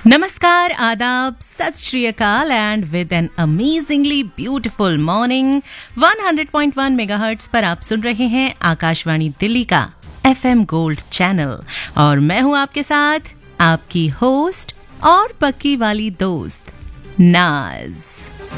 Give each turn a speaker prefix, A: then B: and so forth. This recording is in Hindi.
A: नमस्कार, आदाब, सत श्री अकाल and with N amazingly beautiful morning 100.1 megahertz पर आप सुन रहे हैं आकाशवाणी दिल्ली का FM गोल्ड चैनल और मैं हूं आपके साथ आपकी होस्ट और पक्की वाली दोस्त नाज।